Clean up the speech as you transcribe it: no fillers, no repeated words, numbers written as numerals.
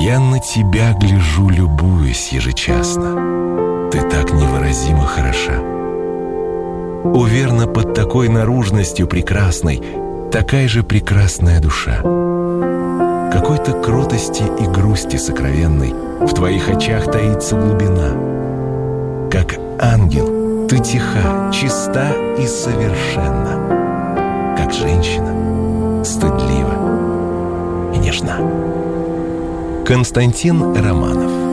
Я на тебя гляжу, любуюсь ежечасно. Ты так невыразимо хороша. Уверена, под такой наружностью прекрасной такая же прекрасная душа. Какой-то кротости и грусти сокровенной в твоих очах таится глубина. Как ангел ты тиха, чиста и совершенна. Как женщина стыдлива и нежна. Константин Романов.